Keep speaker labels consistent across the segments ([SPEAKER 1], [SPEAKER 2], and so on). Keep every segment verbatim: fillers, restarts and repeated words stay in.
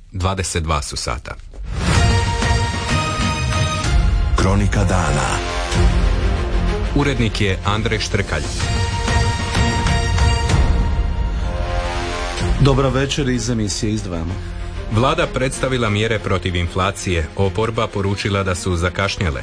[SPEAKER 1] dvadeset dva su sata.
[SPEAKER 2] Kronika dana.
[SPEAKER 1] Urednik je Andrej Štrkalj.
[SPEAKER 3] Dobra večer, iz emisije izdvajamo.
[SPEAKER 1] Vlada predstavila mjere protiv inflacije, oporba poručila da su zakašnjele.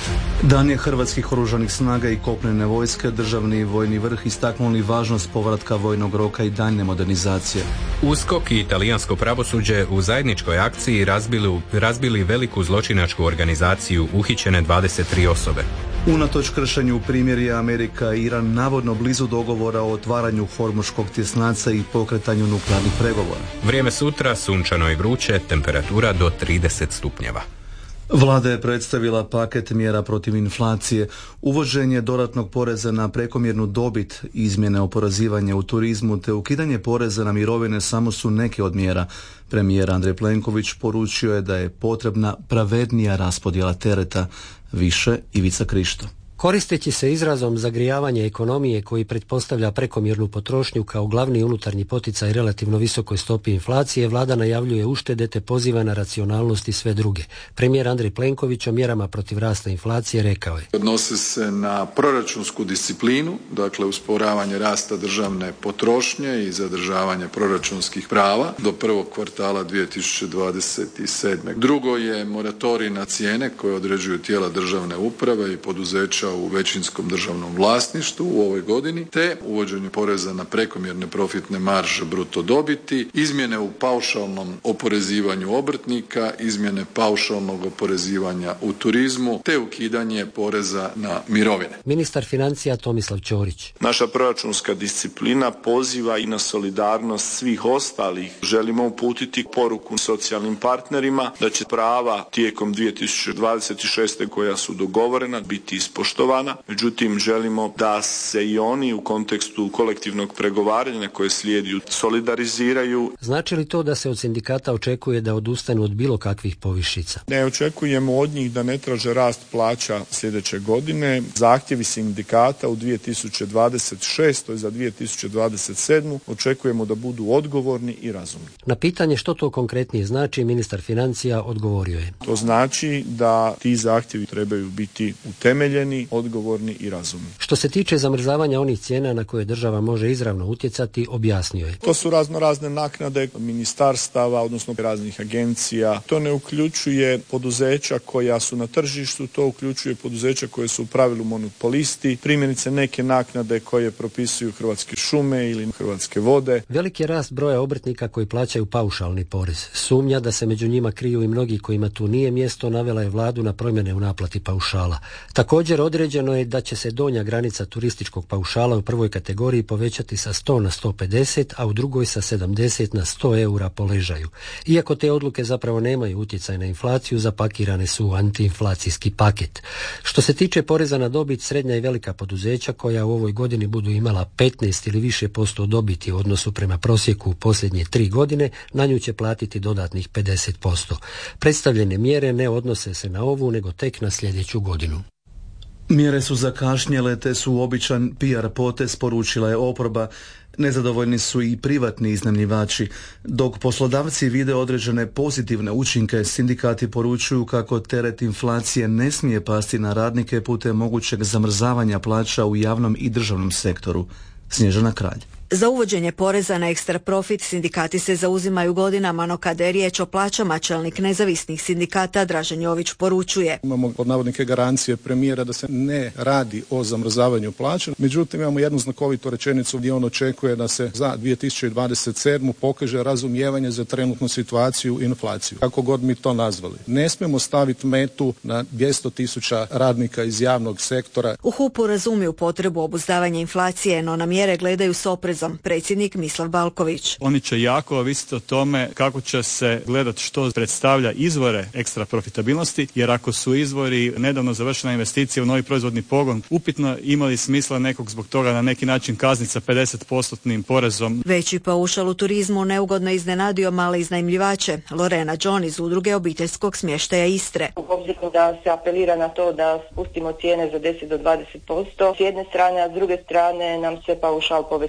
[SPEAKER 3] Dan je hrvatskih oružanih snaga i kopnene vojske, državni i vojni vrh istaknuli važnost povratka vojnog roka i daljnje modernizacije.
[SPEAKER 1] USKOK i italijansko pravosuđe u zajedničkoj akciji razbili, razbili veliku zločinačku organizaciju, uhićene dvadeset tri osobe.
[SPEAKER 3] Unatoč kršenju primjerja, Amerika i Iran navodno blizu dogovora o otvaranju Hormuškog tjesnaca i pokretanju nuklearnih pregovora.
[SPEAKER 1] Vrijeme sutra sunčano i vruće, temperatura do trideset stupnjeva.
[SPEAKER 3] Vlada je predstavila paket mjera protiv inflacije, uvođenje dodatnog poreza na prekomjernu dobit, izmjene oporezivanja u turizmu te ukidanje poreza na mirovine samo su neke od mjera. Premijer Andrej Plenković poručio je da je potrebna pravednija raspodjela tereta. Više Ivica Krišto.
[SPEAKER 4] Koristeći se izrazom zagrijavanje ekonomije koji pretpostavlja prekomjernu potrošnju kao glavni unutarnji poticaj relativno visokoj stopi inflacije, vlada najavljuje uštede te poziva na racionalnost i sve druge. Premijer Andrej Plenković o mjerama protiv rasta inflacije rekao je:
[SPEAKER 5] odnose se na proračunsku disciplinu, dakle usporavanje rasta državne potrošnje i zadržavanje proračunskih prava do prvog kvartala dvije tisuće dvadeset sedme. Drugo je moratorij na cijene koje određuju tijela državne uprave i poduzeća u većinskom državnom vlasništvu u ovoj godini, te uvođenje poreza na prekomjerne profitne marže bruto dobiti, izmjene u paušalnom oporezivanju obrtnika, izmjene paušalnog oporezivanja u turizmu, te ukidanje poreza na mirovine.
[SPEAKER 4] Ministar financija Tomislav Ćorić.
[SPEAKER 6] Naša proračunska disciplina poziva i na solidarnost svih ostalih. Želimo uputiti poruku socijalnim partnerima da će prava tijekom dvije tisuće dvadeset šeste koja su dogovorena biti ispoštovana. Međutim, želimo da se i oni u kontekstu kolektivnog pregovaranja koje slijedi solidariziraju.
[SPEAKER 4] Znači li to da se od sindikata očekuje da odustanu od bilo kakvih povišica?
[SPEAKER 7] Ne očekujemo od njih da ne traže rast plaća sljedeće godine. Zahtjevi sindikata u dvije tisuće dvadeset šestoj za dvije tisuće dvadeset sedmu očekujemo da budu odgovorni i razumni.
[SPEAKER 4] Na pitanje što to konkretnije znači, ministar financija odgovorio je:
[SPEAKER 7] to znači da ti zahtjevi trebaju biti utemeljeni, odgovorni i razumni.
[SPEAKER 4] Što se tiče zamrzavanja onih cijena na koje država može izravno utjecati, objasnio je:
[SPEAKER 7] to su razno razne naknade ministarstava, odnosno raznih agencija. To ne uključuje poduzeća koja su na tržištu, to uključuje poduzeća koje su u pravilu monopolisti, primjerice neke naknade koje propisuju Hrvatske šume ili Hrvatske vode.
[SPEAKER 4] Veliki je rast broja obrtnika koji plaćaju paušalni porez. Sumnja da se među njima kriju i mnogi kojima tu nije mjesto navela je vladu na promjene u naplati paušala. Također određeno je da će se donja granica turističkog paušala u prvoj kategoriji povećati sa sto na sto pedeset, a u drugoj sa sedamdeset na sto eura po ležaju. Iako te odluke zapravo nemaju utjecaj na inflaciju, zapakirane su u antiinflacijski paket. Što se tiče poreza na dobit, srednja i velika poduzeća koja u ovoj godini budu imala petnaest ili više posto dobiti u odnosu prema prosjeku u posljednje tri godine, na nju će platiti dodatnih pedeset posto. Predstavljene mjere ne odnose se na ovu, nego tek na sljedeću godinu.
[SPEAKER 3] Mjere su zakašnjele te su običan P R potez, poručila je oporba. Nezadovoljni su i privatni iznajmljivači. Dok poslodavci vide određene pozitivne učinke, sindikati poručuju kako teret inflacije ne smije pasti na radnike putem mogućeg zamrzavanja plaća u javnom i državnom sektoru. Snježana Kralj.
[SPEAKER 8] Za uvođenje poreza na ekstra profit sindikati se zauzimaju godinama, no kada je riječ o plaćama, čelnik nezavisnih sindikata Dražen Jović poručuje:
[SPEAKER 9] imamo pod navodnike garancije premijera da se ne radi o zamrzavanju plaća, međutim imamo jednu znakovitu rečenicu gdje on očekuje da se za dvije tisuće dvadeset sedmu pokaže razumijevanje za trenutnu situaciju i inflaciju. Kako god mi to nazvali. Ne smijemo staviti metu na dvjesto tisuća radnika iz javnog sektora.
[SPEAKER 8] U H U P-u razumiju potrebu obuzdavanja inflacije, no na mjere gledaju s oprezom. Predsjednik Mislav Balković.
[SPEAKER 10] Oni će jako ovisiti o tome kako će se gledati što predstavlja izvore ekstra profitabilnosti, jer ako su izvori nedavno završena investicija u novi proizvodni pogon upitno, imali smisla nekog zbog toga na neki način kazniti sa pedeset postotnim porezom.
[SPEAKER 8] Veći paušal u turizmu neugodno iznenadio male iznajmljivače. Lorena John iz udruge obiteljskog smještaja Istre.
[SPEAKER 11] Obzirom da se apelira na to da spustimo cijene za deset do dvadeset posto s jedne strane, a s druge strane nam se paušal povećava kad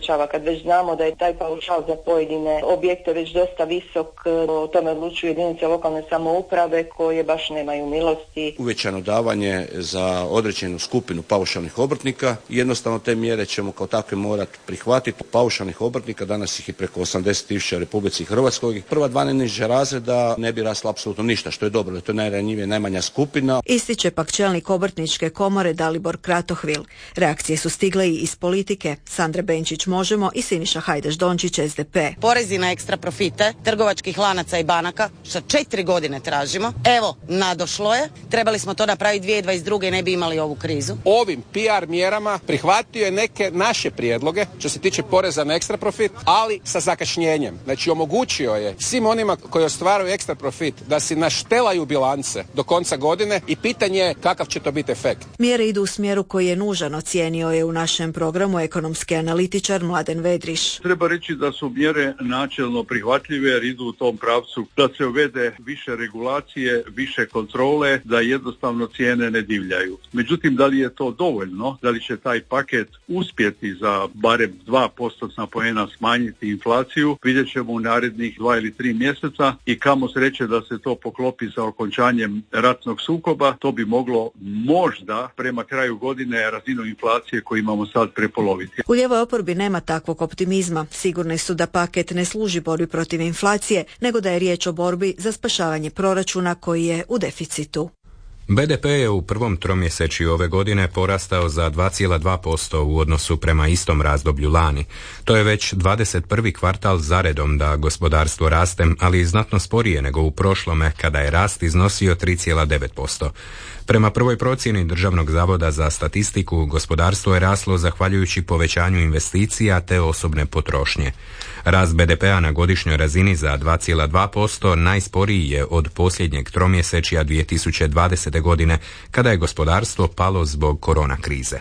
[SPEAKER 11] kad već znamo da je taj paušal za pojedine objekte već dosta visok, o tome odlučuju jedinice lokalne samouprave koje baš nemaju milosti.
[SPEAKER 12] Uvećano davanje za određenu skupinu paušalnih obrtnika, jednostavno te mjere ćemo kao takve morati prihvatiti. Paušalnih obrtnika, danas ih je preko osamdeset tisuća u Republici Hrvatskoj. Prva dva najniža razreda ne bi rasla apsolutno ništa, što je dobro, to je najranjivija, najmanja skupina.
[SPEAKER 8] Ističe pak čelnik Obrtničke komore Dalibor Kratohvil. Reakcije su stigle i iz politike. Sandra Benčić Možemo i Siniša Hajdaš-Dončić S D P.
[SPEAKER 13] Porezi na ekstra profite trgovačkih lanaca i banaka, što četiri godine tražimo. Evo, nadošlo je. Trebali smo to napraviti dvije tisuće dvadeset druge i ne bi imali ovu krizu.
[SPEAKER 14] Ovim P R mjerama prihvatio je neke naše prijedloge što se tiče poreza na ekstra profit, ali sa zakašnjenjem. Znači omogućio je svim onima koji ostvaruju ekstra profit da si naštelaju bilance do konca godine i pitanje je kakav će to biti efekt.
[SPEAKER 8] Mjere idu u smjeru koji je nužan, ocijenio je u našem programu ekonomski analitičar Mladen Vedriš.
[SPEAKER 15] Treba reći da su mjere načelno prihvatljive jer idu u tom pravcu da se uvede više regulacije, više kontrole, da jednostavno cijene ne divljaju. Međutim, da li je to dovoljno, da li će taj paket uspjeti za barem dva postotna poena smanjiti inflaciju, vidjet ćemo u narednih dva ili tri mjeseca i kamo sreće da se to poklopi sa okončanjem ratnog sukoba, to bi moglo možda prema kraju godine razinu inflacije koju imamo sad prepoloviti.
[SPEAKER 8] U lijevoj oporbi nema takvog optimizma. Sigurni su da paket ne služi borbi protiv inflacije, nego da je riječ o borbi za spašavanje proračuna koji je u deficitu.
[SPEAKER 1] B D P je u prvom tromjesečju ove godine porastao za dva zarez dva posto u odnosu prema istom razdoblju lani. To je već dvadeset prvi kvartal zaredom da gospodarstvo raste, ali i znatno sporije nego u prošlome kada je rast iznosio tri zarez devet posto. Prema prvoj procjeni Državnog zavoda za statistiku, gospodarstvo je raslo zahvaljujući povećanju investicija te osobne potrošnje. Rast B D P-a na godišnjoj razini za dva zarez dva posto najsporiji je od posljednjeg tromjesečja dvije tisuće dvadesete. godine, kada je gospodarstvo palo zbog korona krize.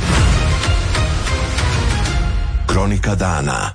[SPEAKER 2] Kronika dana.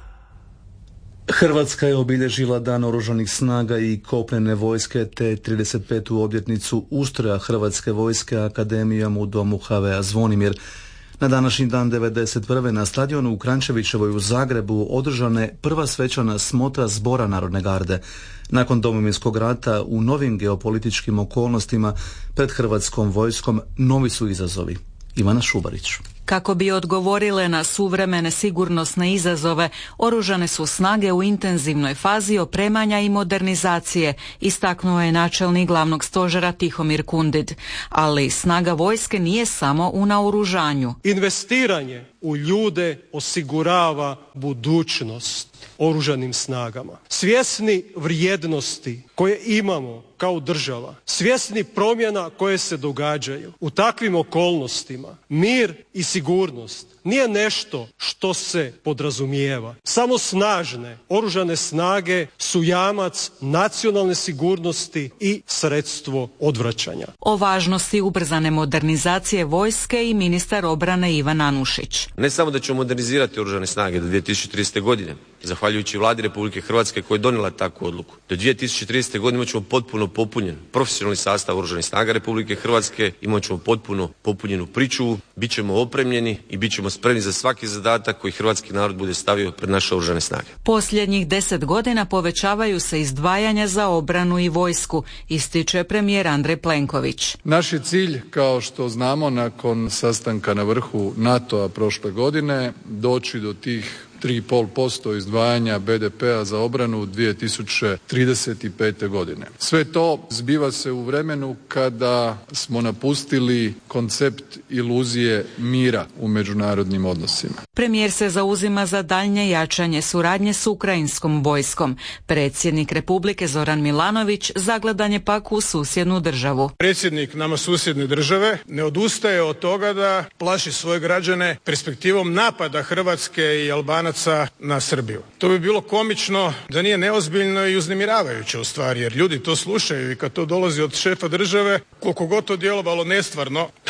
[SPEAKER 3] Hrvatska je obilježila Dan oružanih snaga i kopnene vojske te trideset petu obljetnicu ustroja Hrvatske vojske akademijom u domu H V A Zvonimir. Na današnji dan devedeset prve na stadionu u Krančevićevoj u Zagrebu održane prva svečana smotra Zbora Narodne garde. Nakon Domovinskog rata u novim geopolitičkim okolnostima pred Hrvatskom vojskom novi su izazovi. Ivana Šubarić.
[SPEAKER 16] Kako bi odgovorile na suvremene sigurnosne izazove, oružane su snage u intenzivnoj fazi opremanja i modernizacije, istaknuo je načelnik glavnog stožera Tihomir Kundid. Ali snaga vojske nije samo u naoružanju.
[SPEAKER 17] Investiranje u ljude osigurava budućnost oružanim snagama. Svjesni vrijednosti koje imamo kao država, svjesni promjena koje se događaju. U takvim okolnostima mir i sigurnost nije nešto što se podrazumijeva. Samo snažne oružane snage su jamac nacionalne sigurnosti i sredstvo odvraćanja.
[SPEAKER 16] O važnosti ubrzane modernizacije vojske i ministar obrane Ivan Anušić.
[SPEAKER 18] Ne samo da ćemo modernizirati oružane snage do dvije tisuće tridesete. godine, zahvaljujući vladi Republike Hrvatske koja je donijela takvu odluku. Do dvije tisuće tridesete. godine imat ćemo potpuno popunjen profesionalni sastav oružanih snaga Republike Hrvatske, imat ćemo potpuno popunjenu pričuvu, bit ćemo opremljeni i bit ćemo spremni za svaki zadatak koji hrvatski narod bude stavio pred naše oružane snage.
[SPEAKER 16] Posljednjih deset godina povećavaju se izdvajanja za obranu i vojsku, ističe premijer Andrej Plenković.
[SPEAKER 5] Naš je cilj, kao što znamo, nakon sastanka na vrhu NATO-a prošle godine, doći do tih tri zarez pet posto izdvajanja B D P-a za obranu dvije tisuće trideset pete. godine. Sve to zbiva se u vremenu kada smo napustili koncept iluzije mira u međunarodnim odnosima.
[SPEAKER 16] Premijer se zauzima za daljnje jačanje suradnje s ukrajinskom vojskom. Predsjednik Republike Zoran Milanović zagledan je pak u susjednu državu.
[SPEAKER 19] Predsjednik nama susjedne države ne odustaje od toga da plaši svoje građane perspektivom napada Hrvatske i Albanaca na Srbiju. To bi bilo komično da nije neozbiljno i uznemiravajuće u stvari, jer ljudi to slušaju i kad to dolazi od šefa države, koliko god to djelovalo nestvarno, ha,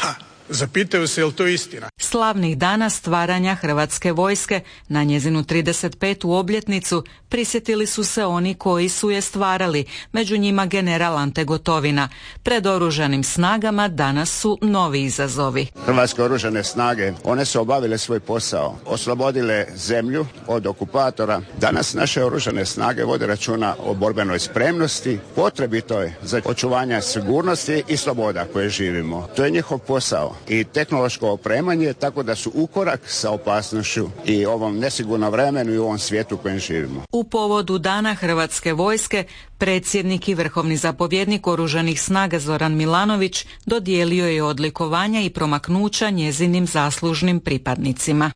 [SPEAKER 19] zapitaju se je li to istina.
[SPEAKER 16] Slavnih dana stvaranja Hrvatske vojske na njezinu trideset petu obljetnicu prisjetili su se oni koji su je stvarali, među njima general Ante Gotovina. Pred oružanim snagama danas su novi izazovi.
[SPEAKER 20] Hrvatske oružane snage, one su obavile svoj posao, oslobodile zemlju od okupatora. Danas naše oružane snage vode računa o borbenoj spremnosti, potrebito je za očuvanje sigurnosti i sloboda koje živimo. To je njihov posao i tehnološko opremanje, tako da su u korak sa opasnošću i ovom nesigurnom vremenu i u ovom svijetu u kojem živimo.
[SPEAKER 16] U povodu Dana Hrvatske vojske predsjednik i vrhovni zapovjednik Oružanih snaga Zoran Milanović dodijelio je odlikovanja i promaknuća njezinim zaslužnim pripadnicima.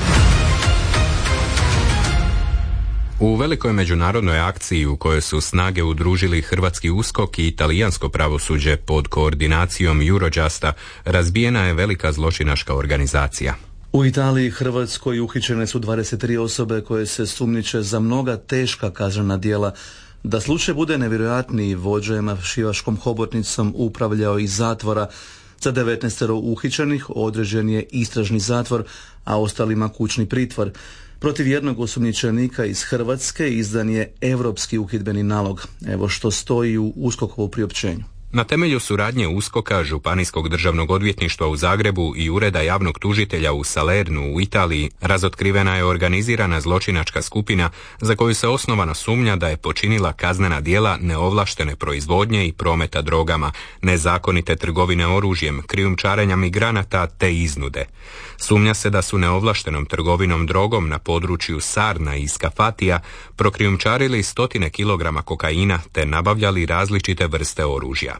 [SPEAKER 1] U velikoj međunarodnoj akciji u kojoj su snage udružili hrvatski uskok i italijansko pravosuđe pod koordinacijom Eurojusta razbijena je velika zločinačka organizacija.
[SPEAKER 3] U Italiji i Hrvatskoj uhićene su dvadeset tri osobe koje se sumnjiče za mnoga teška kaznena djela. Da slučaj bude nevjerojatniji, vođa je mafijaškom hobotnicom upravljao iz zatvora. Za devetnaestero uhićenih određen je istražni zatvor, a ostalima kućni pritvor. Protiv jednog osumnjičenika iz Hrvatske izdan je europski uhidbeni nalog. Evo što stoji u USKOK-ovu priopćenju.
[SPEAKER 1] Na temelju suradnje uskoka, Županijskog državnog odvjetništva u Zagrebu i Ureda javnog tužitelja u Salernu u Italiji razotkrivena je organizirana zločinačka skupina za koju se osnovano sumnja da je počinila kaznena djela neovlaštene proizvodnje i prometa drogama, nezakonite trgovine oružjem, krijumčarenja migranata te iznude. Sumnja se da su neovlaštenom trgovinom drogom na području Sarna i Skafatija prokrijumčarili stotine kilograma kokaina te nabavljali različite vrste oružja.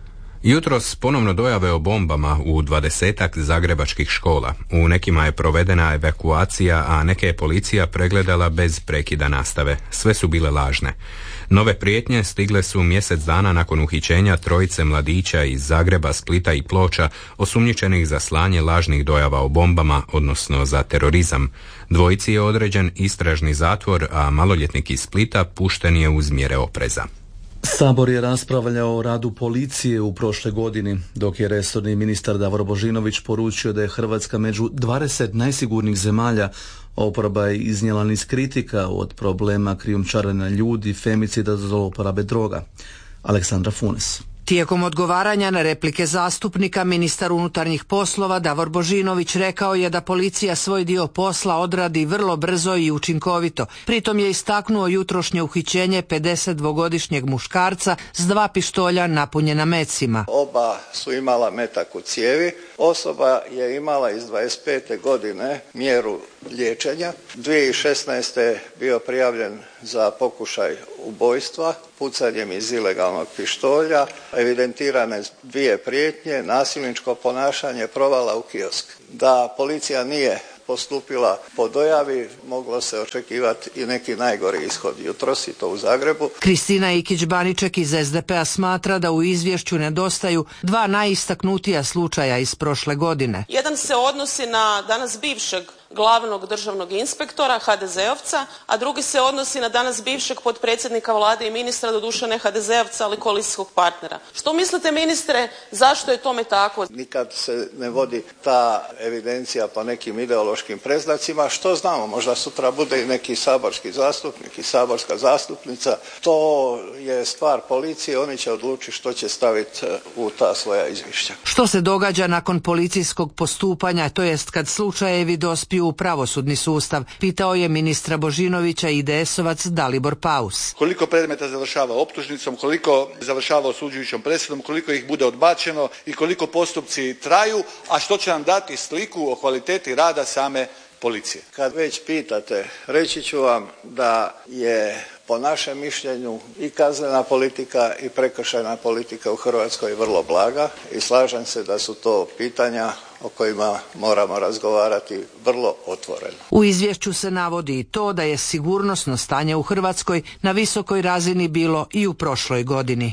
[SPEAKER 1] Jutros ponovno dojave o bombama u dvadesetak zagrebačkih škola. U nekima je provedena evakuacija, a neke je policija pregledala bez prekida nastave. Sve su bile lažne. Nove prijetnje stigle su mjesec dana nakon uhićenja trojice mladića iz Zagreba, Splita i Ploča, osumnjičenih za slanje lažnih dojava o bombama, odnosno za terorizam. Dvojici je određen istražni zatvor, a maloljetnik iz Splita pušten je uz mjere opreza.
[SPEAKER 3] Sabor je raspravljao o radu policije u prošle godini, dok je resorni ministar Davor Božinović poručio da je Hrvatska među dvadeset najsigurnijih zemalja. Oporba je iznijela niz kritika od problema krijumčarenja ljudi, femicida do zlouporabe droga. Aleksandra Funes.
[SPEAKER 21] Tijekom odgovaranja na replike zastupnika, ministar unutarnjih poslova Davor Božinović rekao je da policija svoj dio posla odradi vrlo brzo i učinkovito. Pritom je istaknuo jutrošnje uhićenje pedesetdvogodišnjeg muškarca s dva pištolja napunjena mecima.
[SPEAKER 22] Oba su imala metak u cijevi. Osoba je imala iz dvadeset pete godine mjeru liječenja. dvije tisuće šesnaeste. je bio prijavljen za pokušaj ubojstva pucanjem iz ilegalnog pištolja, evidentirane dvije prijetnje, nasilničko ponašanje, provala u kiosk. Da policija nije postupila po dojavi, moglo se očekivati i neki najgori ishod jutros i to u Zagrebu.
[SPEAKER 21] Kristina Ikić-Baniček iz es de pe a smatra da u izvješću nedostaju dva najistaknutija slučaja iz prošle godine.
[SPEAKER 23] Jedan se odnosi na danas bivšeg glavnog državnog inspektora, ha de zeovca, a drugi se odnosi na danas bivšeg potpredsjednika vlade i ministra, doduše ne ha de zeovca, ali koalicijskog partnera. Što mislite, ministre, zašto je tome tako?
[SPEAKER 22] Nikad se ne vodi ta evidencija po nekim ideološkim predznacima. Što znamo, možda sutra bude i neki saborski zastupnik i saborska zastupnica. To je stvar policije, oni će odlučiti što će staviti u ta svoja izvješća.
[SPEAKER 21] Što se događa nakon policijskog postupanja, to jest kad slučajevi dospiju u pravosudni sustav, pitao je ministra Božinovića i de es ovac Dalibor Paus.
[SPEAKER 24] Koliko predmeta završava optužnicom, koliko završava osuđujućom presudom, koliko ih bude odbačeno i koliko postupci traju, a što će nam dati sliku o kvaliteti rada same policije.
[SPEAKER 22] Kad već pitate, reći ću vam da je po našem mišljenju i kaznena politika i prekršajna politika u Hrvatskoj vrlo blaga i slažem se da su to pitanja o kojima moramo razgovarati vrlo otvoreno.
[SPEAKER 21] U izvješću se navodi i to da je sigurnosno stanje u Hrvatskoj na visokoj razini bilo i u prošloj godini.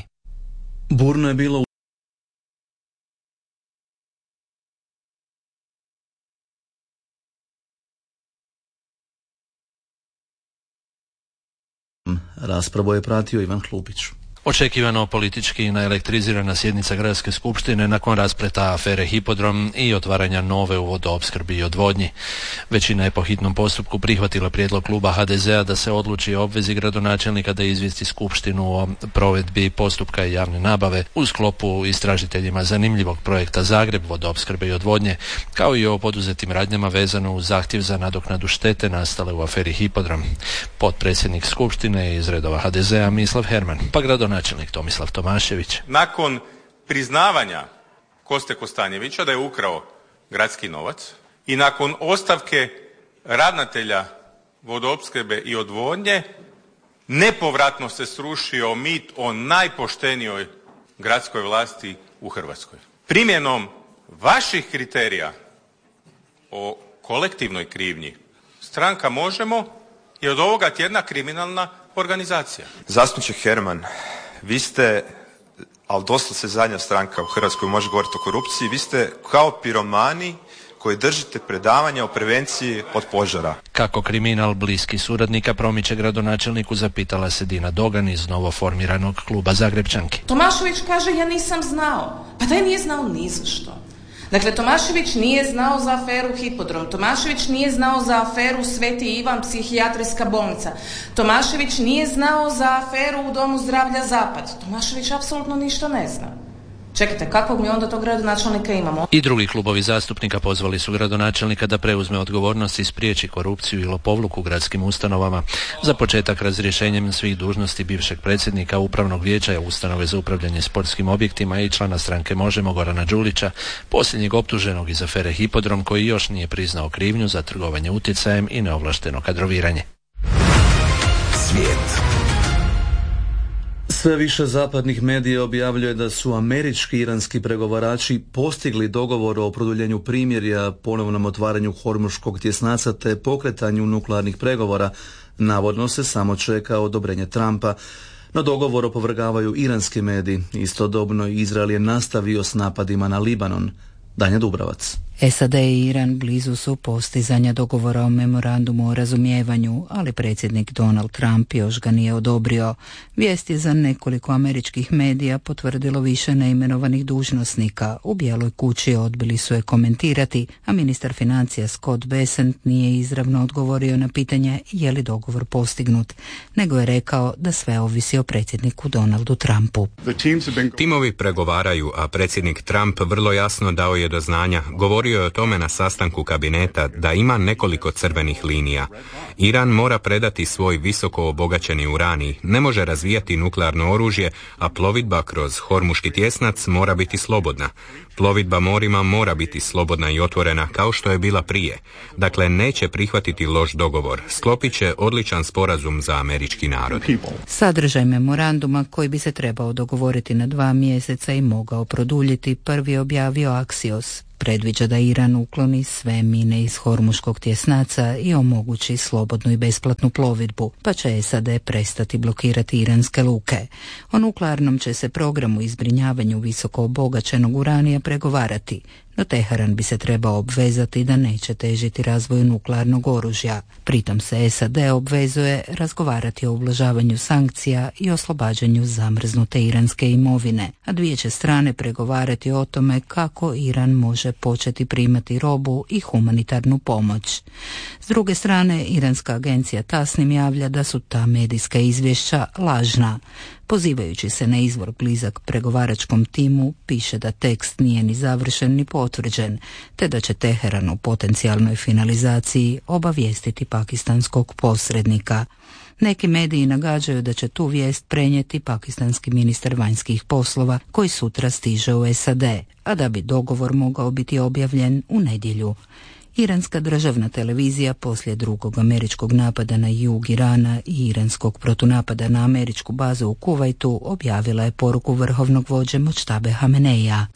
[SPEAKER 3] Burno je bilo Raspravu je pratio Ivan Hlupić.
[SPEAKER 4] Očekivano politički naelektrizirana sjednica Gradske skupštine nakon raspleta afere Hipodrom i otvaranja nove u vodoopskrbi i odvodnji. Većina je po hitnom postupku prihvatila prijedlog kluba ha de zea da se odluči o obvezi gradonačelnika da izvijesti skupštinu o provedbi postupka javne nabave u sklopu istražiteljima zanimljivog projekta Zagreb vodoopskrbe i odvodnje, kao i o poduzetim radnjama vezano uz zahtjev za nadoknadu štete nastale u aferi Hipodrom. Potpredsjednik skupštine iz redova ha de zea Mislav Herman, pa gradonačelnik Tomislav Tomašević.
[SPEAKER 6] Nakon priznavanja Koste Kostanjevića da je ukrao gradski novac i nakon ostavke ravnatelja vodoopskrbe i odvodnje nepovratno se srušio mit o najpoštenijoj gradskoj vlasti u Hrvatskoj. Primjenom vaših kriterija o kolektivnoj krivnji stranka Možemo je od ovoga tjedna kriminalna organizacija.
[SPEAKER 7] Zastupniče Herman, vi ste, ali doslovce zadnja stranka u Hrvatskoj može govoriti o korupciji, vi ste kao piromani koji držite predavanja o prevenciji od požara.
[SPEAKER 4] Kako kriminal bliski suradnika promiče gradonačelniku, zapitala se Dina Dogan iz novoformiranog kluba Zagrepčanki.
[SPEAKER 9] Tomašević kaže ja nisam znao. Pa da je nije znao ni za što. Dakle, Tomašević nije znao za aferu Hipodrom, Tomašević nije znao za aferu Sveti Ivan, psihijatrijska bolnica, Tomašević nije znao za aferu u Domu zdravlja Zapad, Tomašević apsolutno ništa ne zna. Čekajte, kakvog mi onda tog gradonačelnika imamo?
[SPEAKER 4] I drugi klubovi zastupnika pozvali su gradonačelnika da preuzme odgovornost i spriječi korupciju i lopovluk u gradskim ustanovama. Za početak razrješenjem svih dužnosti bivšeg predsjednika Upravnog vijeća ustanove za upravljanje sportskim objektima i člana stranke Možemo Gorana Đulića, posljednjeg optuženog iz afere Hipodrom, koji još nije priznao krivnju za trgovanje utjecajem i neovlašteno kadroviranje.
[SPEAKER 2] Svijet.
[SPEAKER 3] Sve više zapadnih medija objavljuje da su američki i iranski pregovarači postigli dogovor o produljenju primirja, ponovnom otvaranju Hormuškog tjesnaca te pokretanju nuklearnih pregovora. Navodno se samo čeka odobrenje Trumpa. No dogovor opovrgavaju iranski mediji. Istodobno Izrael je nastavio s napadima na Libanon. Danja Dubravac.
[SPEAKER 25] es a de i Iran blizu su postizanja dogovora o memorandumu o razumijevanju, ali predsjednik Donald Trump još ga nije odobrio. Vijest je za nekoliko američkih medija potvrdilo više neimenovanih dužnosnika. U Bijeloj kući odbili su je komentirati, a ministar financija Scott Bessent nije izravno odgovorio na pitanje je li dogovor postignut, nego je rekao da sve ovisi o predsjedniku Donaldu Trumpu.
[SPEAKER 1] Timovi pregovaraju, a predsjednik Trump vrlo jasno dao je do znanja, govorio je o tome na sastanku kabineta, da ima nekoliko crvenih linija. Iran mora predati svoj visoko obogaćeni uranij, ne može razvijati nuklearno oružje, a plovidba kroz Hormuški tjesnac mora biti slobodna. Plovidba morima mora biti slobodna i otvorena kao što je bila prije. Dakle, neće prihvatiti loš dogovor. Sklopit će odličan sporazum za američki narod.
[SPEAKER 25] Sadržaj memoranduma koji bi se trebao dogovoriti na dva mjeseca i mogao produljiti, prvi objavio Axios. Predviđa da Iran ukloni sve mine iz Hormuškog tjesnaca i omogući slobodnu i besplatnu plovidbu, pa će es a de prestati blokirati iranske luke. O nuklearnom će se programu i zbrinjavanju visoko obogaćenog uranija pregovarati, no Teheran bi se trebao obvezati da neće težiti razvoju nuklearnog oružja. Pritom se es a de obvezuje razgovarati o ublažavanju sankcija i oslobađanju zamrznute iranske imovine, a dvije će strane pregovarati o tome kako Iran može početi primati robu i humanitarnu pomoć. S druge strane, iranska agencija Tasnim javlja da su ta medijska izvješća lažna. Pozivajući se na izvor blizak pregovaračkom timu, piše da tekst nije ni završen ni potvrđen, te da će Teheran u potencijalnoj finalizaciji obavijestiti pakistanskog posrednika. Neki mediji nagađaju da će tu vijest prenijeti pakistanski ministar vanjskih poslova koji sutra stiže u es a de, a da bi dogovor mogao biti objavljen u nedjelju. Iranska državna televizija poslije drugog američkog napada na jug Irana i iranskog protunapada na američku bazu u Kuvajtu objavila je poruku vrhovnog vođe Močtabe Hameneja.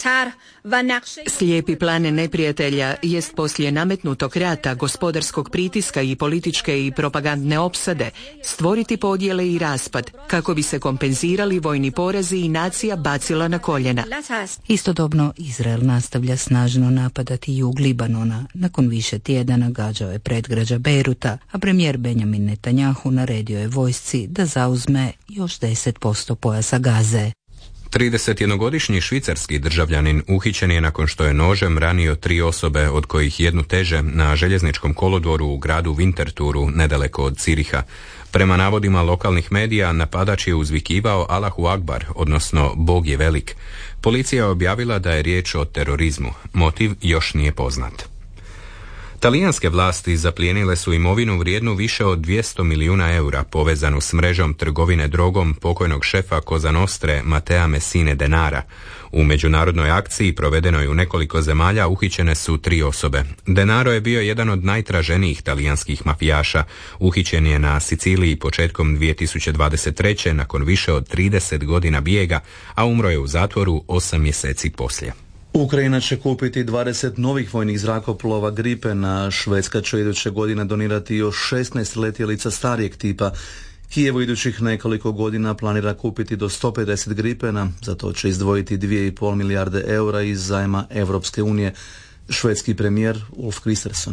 [SPEAKER 26] Slijepi plan neprijatelja jest poslije nametnutog rata, gospodarskog pritiska i političke i propagandne opsade stvoriti podjele i raspad kako bi se kompenzirali vojni porazi i nacija bacila na koljena.
[SPEAKER 25] Istodobno Izrael nastavlja snažno napadati jug Libanona nakon Nakon više tjedana gađao je predgrađa Bejruta, a premijer Benjamin Netanjahu naredio je vojsci da zauzme još deset posto pojasa Gaze.
[SPEAKER 1] tridesetjednogodišnji švicarski državljanin uhićen je nakon što je nožem ranio tri osobe, od kojih jednu teže, na željezničkom kolodvoru u gradu Winterthuru, nedaleko od Ciriha. Prema navodima lokalnih medija, napadač je uzvikivao Allahu Akbar, odnosno Bog je velik. Policija je objavila da je riječ o terorizmu. Motiv još nije poznat. Talijanske vlasti zaplijenile su imovinu vrijednu više od dvjesto milijuna eura povezanu s mrežom trgovine drogom pokojnog šefa Cosa Nostre Mattea Messine Denara. U međunarodnoj akciji provedenoj u nekoliko zemalja uhićene su tri osobe. Denaro je bio jedan od najtraženijih talijanskih mafijaša. Uhićen je na Siciliji početkom dvije tisuće dvadeset treće nakon više od trideset godina bijega, a umro je u zatvoru osam mjeseci poslije.
[SPEAKER 3] Ukrajina će kupiti dvadeset novih vojnih zrakoplova Gripena, Švedska će iduće godine donirati još šesnaest letjelica starijeg tipa. Kijevu idućih nekoliko godina planira kupiti do sto pedeset Gripena, za to će izdvojiti dvije i pol milijarde eura iz zajma Europske unije. Švedski premijer Ulf Kristersson.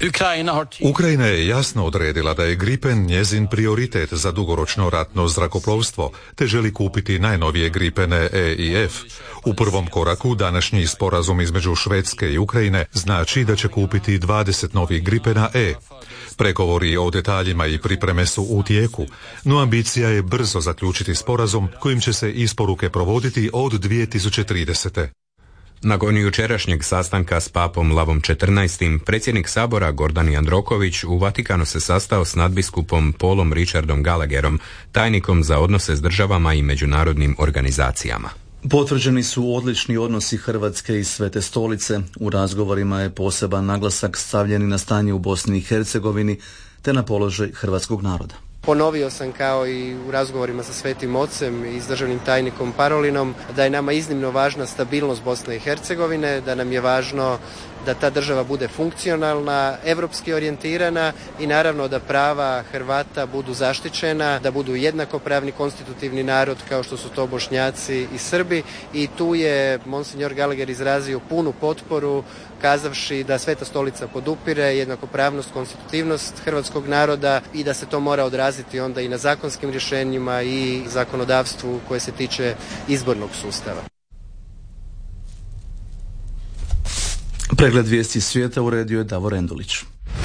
[SPEAKER 10] Ukrajina je jasno odredila da je Gripen njezin prioritet za dugoročno ratno zrakoplovstvo, te želi kupiti najnovije Gripene E i F. U prvom koraku današnji sporazum između Švedske i Ukrajine znači da će kupiti dvadeset novih Gripena E. Pregovori o detaljima i pripreme su u tijeku, no ambicija je brzo zaključiti sporazum kojim će se isporuke provoditi od dvije tisuće tridesete.
[SPEAKER 1] Nakon jučerašnjeg sastanka s papom Lavom četrnaestim, predsjednik Sabora Gordan Jandroković u Vatikanu se sastao s nadbiskupom Paulom Richardom Gallagherom, tajnikom za odnose s državama i međunarodnim organizacijama.
[SPEAKER 3] Potvrđeni su odlični odnosi Hrvatske i Svete Stolice. U razgovorima je poseban naglasak stavljen na stanje u Bosni i Hercegovini te na položaj hrvatskog naroda.
[SPEAKER 11] Ponovio sam kao i u razgovorima sa Svetim Ocem i s državnim tajnikom Parolinom da je nama iznimno važna stabilnost Bosne i Hercegovine, da nam je važno da ta država bude funkcionalna, evropski orijentirana i naravno da prava Hrvata budu zaštićena, da budu jednakopravni konstitutivni narod kao što su to Bošnjaci i Srbi, i tu je Monsignor Gallagher izrazio punu potporu kazavši da Sveta Stolica podupire jednakopravnost, konstitutivnost hrvatskog naroda i da se to mora odraziti onda i na zakonskim rješenjima i zakonodavstvu koje se tiče izbornog sustava.
[SPEAKER 3] Pregled vijesti svijeta uredio je Davor Endulić.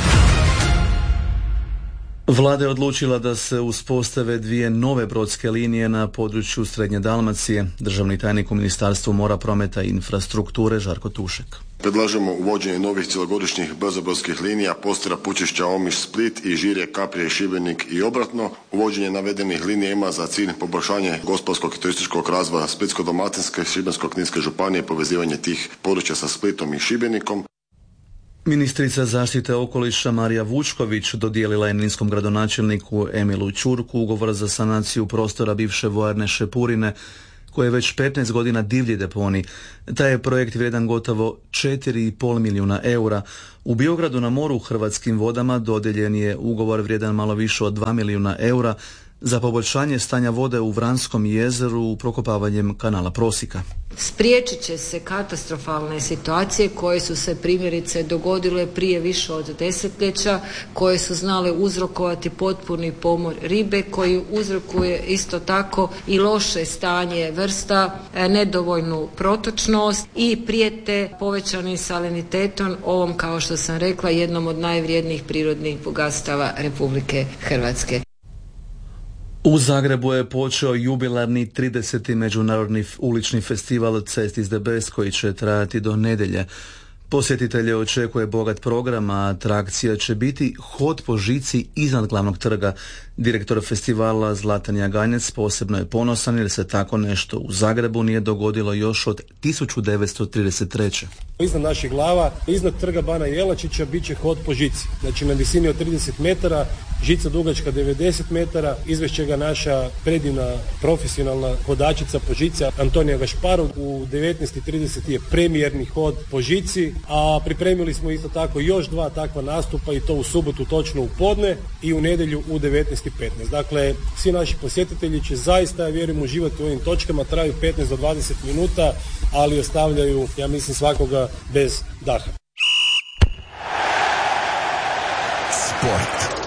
[SPEAKER 3] Vlada je odlučila da se uspostave dvije nove brodske linije na području Srednje Dalmacije. Državni tajnik u Ministarstvu mora, prometa i infrastrukture Žarko Tušek.
[SPEAKER 12] Predlažemo uvođenje novih cjelogodišnjih brzobrodskih linija Postira, Pučišća, Omiš, Split i Žirje, Kaprije, Šibenik i obratno. Uvođenje navedenih linija ima za cilj poboljšanje gospodarskog i turističkog razvoja Splitsko-dalmatinske, Šibensko-kninske županije, povezivanje tih područja sa Splitom i Šibenikom.
[SPEAKER 3] Ministrica zaštite okoliša Marija Vučković dodijelila je ninskom gradonačelniku Emilu Ćurku ugovor za sanaciju prostora bivše vojarne Šepurine, koje je već petnaest godina divlji deponij. Taj je projekt vrijedan gotovo četiri i pol milijuna eura. U Biogradu na moru Hrvatskim vodama dodijeljen je ugovor vrijedan malo više od dva milijuna eura za poboljšanje stanja vode u Vranskom jezeru prokopavanjem kanala Prosika.
[SPEAKER 13] Spriječit će se katastrofalne situacije koje su se primjerice dogodile prije više od desetljeća, koje su znale uzrokovati potpuni pomor ribe, koji uzrokuje isto tako i loše stanje vrsta, nedovoljnu protočnost i prijete povećanim salinitetom ovom, kao što sam rekla, jednom od najvrijednijih prirodnih bogatstava Republike Hrvatske.
[SPEAKER 3] U Zagrebu je počeo jubilarni trideseti međunarodni ulični festival Cest is the Best, koji će trajati do nedjelje. Posjetitelje očekuje bogat program, a atrakcija će biti hod po žici iznad glavnog trga. Direktor festivala Zlatan Jaganjec posebno je ponosan jer se tako nešto u Zagrebu nije dogodilo još od tisuću devetsto trideset treće.
[SPEAKER 14] Iznad naših glava, iznad trga Bana Jelačića, bit će hod po žici. Znači na visini od trideset metara, žica dugačka devedeset metara, izvešće ga naša predivna profesionalna hodačica po žici Antonija Gašparov. U devetnaest i trideset je premijerni hod po žici, a pripremili smo isto tako još dva takva nastupa, i to u subotu točno u podne i u nedjelju u devetnaest i petnaest. Dakle, svi naši posjetitelji će zaista, ja vjerujem, uživati u ovim točkama, traju petnaest do dvadeset minuta, ali ostavljaju, ja mislim, svakoga bez daha.
[SPEAKER 2] Sport.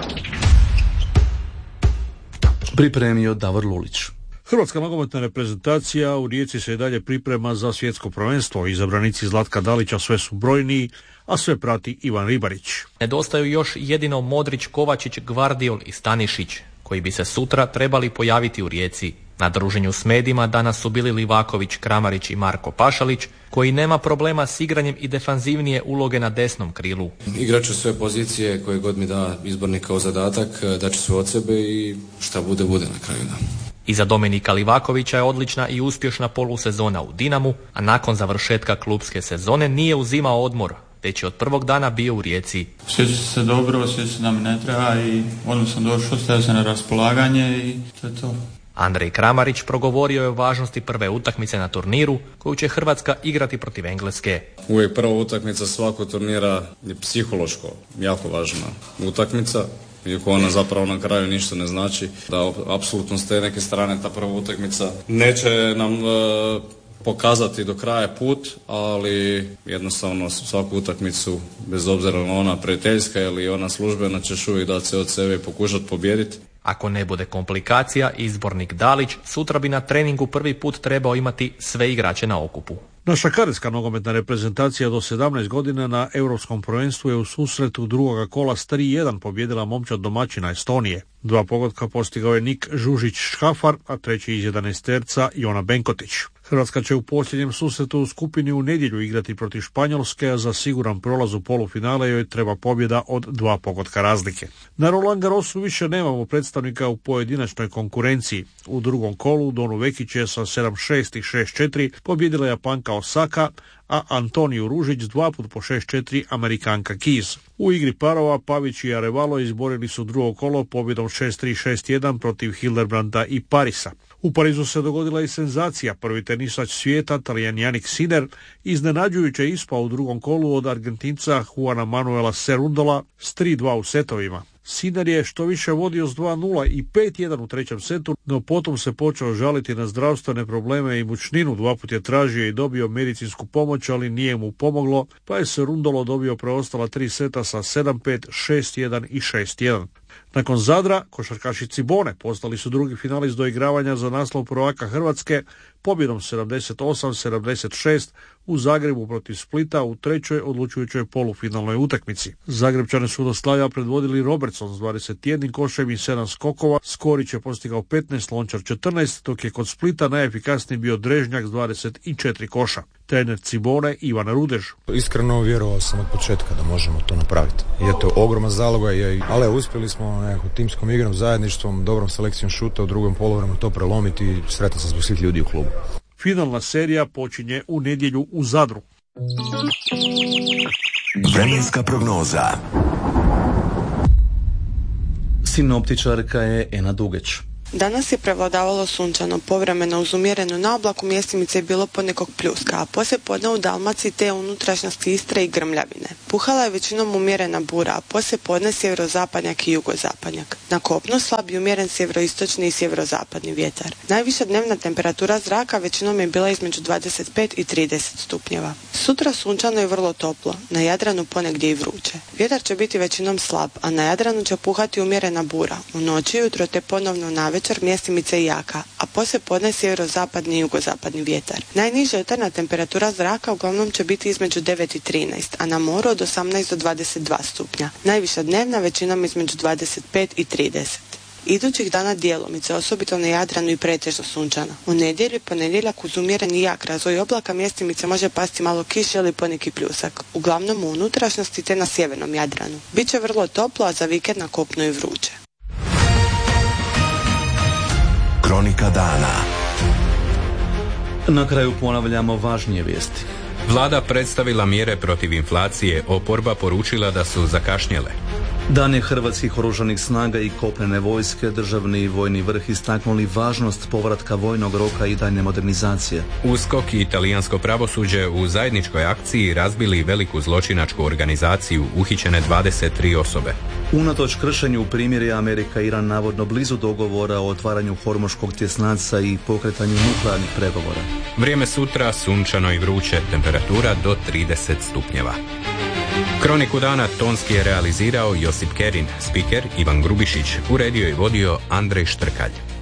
[SPEAKER 3] Pripremio Davor Lulić.
[SPEAKER 5] Hrvatska nogometna reprezentacija u Rijeci se i dalje priprema za svjetsko prvenstvo. Izabranici Zlatka Dalića sve su brojniji, a sve prati Ivan Ribarić.
[SPEAKER 8] Nedostaju još jedino Modrić, Kovačić, Gvardiol i Stanišić, koji bi se sutra trebali pojaviti u Rijeci. Na druženju s medijima danas su bili Livaković, Kramarić i Marko Pašalić, koji nema problema s igranjem i defanzivnije uloge na desnom krilu.
[SPEAKER 15] Igraću sve pozicije koje god mi da izbornik kao zadatak, daću sve od sebe i šta bude, bude na kraju. Da.
[SPEAKER 8] Iza Dominika Livakovića je odlična i uspješna polusezona u Dinamu, a nakon završetka klupske sezone nije uzimao odmor, već je od prvog dana bio u Rijeci.
[SPEAKER 17] Osjećam se dobro, osjećam se da mi ne treba i odmah sam došao, stavio se na raspolaganje i to je to.
[SPEAKER 8] Andrej Kramarić progovorio je o važnosti prve utakmice na turniru koju će Hrvatska igrati protiv Engleske.
[SPEAKER 15] Uvijek prva utakmica svakog turnira je psihološko jako važna utakmica, iako ona zapravo na kraju ništa ne znači. Da apsolutno s te neke strane ta prva utakmica neće nam e, pokazati do kraja put, ali jednostavno svaku utakmicu, bez obzira na ona prijateljska ili ona službena, ćeš uvijek dati sve od sebe i pokušati pobijediti.
[SPEAKER 8] Ako ne bude komplikacija, izbornik Dalić sutra bi na treningu prvi put trebao imati sve igrače na okupu.
[SPEAKER 5] Naša kadetska nogometna reprezentacija do sedamnaest godina na Europskom prvenstvu je u susretu drugoga kola s tri jedan pobjedila momčad domaćina Estonije. Dva pogotka postigao je Nik Žužić-Škafar, a treći iz jedanaesterca Jona Benkotić. Hrvatska će u posljednjem susretu u skupini u nedjelju igrati protiv Španjolske, a za siguran prolaz u polufinale joj treba pobjeda od dva pogotka razlike. Na Roland Garrosu više nemamo predstavnika u pojedinačnoj konkurenciji. U drugom kolu Donu Vekić je sa sedam šest i šest četiri pobjedila Japanka Osaka, a Antoniju Ružić dva put po šest četiri Amerikanka Keys. U igri parova Pavić i Arevalo izborili su drugo kolo pobjedom šest tri šest jedan protiv Hildebranda i Parisa. U Parizu se dogodila i senzacija. Prvi tenisač svijeta, Talijan Jannik Sinner, iznenađujuće ispao u drugom kolu od Argentinca Juana Manuela Cerundola s tri dva u setovima. Sinner je što više vodio s dva nula i pet jedan u trećem setu, no potom se počeo žaliti na zdravstvene probleme i mučninu. Dva put je tražio i dobio medicinsku pomoć, ali nije mu pomoglo, pa je Cerundolo dobio preostala tri seta sa sedam pet, šest jedan i šest jedan. Nakon Zadra, košarkaši Cibone postali su drugi finalist do igravanja za naslov prvaka Hrvatske pobjedom sedamdeset osam sedamdeset šest u Zagrebu protiv Splita u trećoj odlučujućoj polufinalnoj utakmici. Zagrebčane su do slaja predvodili Robertson s dvadeset jedan košem i sedam skokova, Skorić je postigao petnaest, Lončar četrnaest, dok je kod Splita najefikasniji bio Drežnjak s dvadeset četiri koša. Trener Cibone Ivan Rudež.
[SPEAKER 18] Iskreno vjerovao sam od početka da možemo to napraviti. Je to ogroman zalogaj, ali uspjeli smo nekako timskom igrom, zajedništvom, dobrom selekcijom šuta u drugom poluvremenu to prelomiti i sretan sam zbog svih ljudi u klubu.
[SPEAKER 5] Finalna serija počinje u nedjelju u Zadru.
[SPEAKER 2] Vremenska prognoza.
[SPEAKER 3] Sinoptičarka je Ena Dugeć.
[SPEAKER 19] Danas je prevladavalo sunčano, povremeno uz umjerenu naoblaku mjestimice je bilo ponekog pljuska, a poslije podne u Dalmaciji te unutrašnjosti Istre i grmljavine. Puhala je većinom umjerena bura, a poslije podne sjeverozapadnjak i jugozapadnjak. Na kopnu slab i umjeren sjeveroistočni i sjeverozapadni vjetar. Najviša dnevna temperatura zraka većinom je bila između dvadeset pet i trideset stupnjeva. Sutra sunčano i vrlo toplo, na Jadranu ponegdje i vruće. Vjetar će biti većinom slab, a na Jadranu će puhati umjerena bura. U noći i jutro te ponovno navečer mjestimice i jaka, a poslije podne sjeverozapadni i jugozapadni vjetar. Najniža jutarnja temperatura zraka uglavnom će biti između devet i trinaest, a na moru od osamnaest do dvadeset dva stupnja. Najviša dnevna većinom između dvadeset pet i trideset. Idućih dana djelomice, osobito na Jadranu i pretežno sunčano. U nedjelju i ponedjeljak uz umjereni jak razvoj oblaka mjestimice može pasti malo kiše ili poneki pljusak, uglavnom u unutrašnjosti te na sjevernom Jadranu. Biće vrlo toplo, a za vikend na kopnu i vruće.
[SPEAKER 2] Kronika dana.
[SPEAKER 3] Na kraju ponavljamo važnije vijesti.
[SPEAKER 1] Vlada predstavila mjere protiv inflacije, oporba poručila da su zakašnjele.
[SPEAKER 3] Dan je hrvatskih oružanih snaga i kopnene vojske, državni i vojni vrh istaknuli važnost povratka vojnog roka i daljnje modernizacije.
[SPEAKER 1] USKOK i italijansko pravosuđe u zajedničkoj akciji razbili veliku zločinačku organizaciju, uhićene dvadeset tri osobe.
[SPEAKER 3] Unatoč kršenju primirja, Amerika i Iran navodno blizu dogovora o otvaranju Hormuškog tjesnaca i pokretanju nuklearnih pregovora.
[SPEAKER 1] Vrijeme sutra sunčano i vruće, temperatura do trideset stupnjeva. Kroniku dana tonski je realizirao Josip Kerin, spiker Ivan Grubišić, uredio i vodio Andrej Štrkalj.